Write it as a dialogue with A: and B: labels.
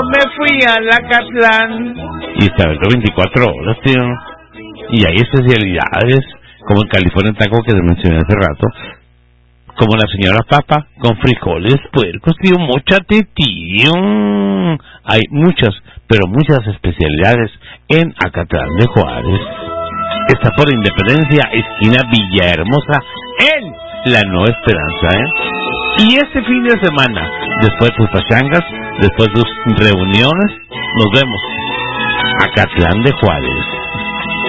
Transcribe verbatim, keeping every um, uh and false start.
A: Me fui a Acatlán.
B: Y está abierto veinticuatro horas, tío. Y hay especialidades, como el California Taco que te mencioné hace rato, como la señora Papa, con frijoles puercos, tío, móchate, tío. Hay muchas, pero muchas especialidades en Acatlán de Juárez. Está por Independencia, esquina Villahermosa, en La Nueva Esperanza, ¿eh? Y este fin de semana, después de tus pachangas, después de tus reuniones, nos vemos. Acatlán de Juárez.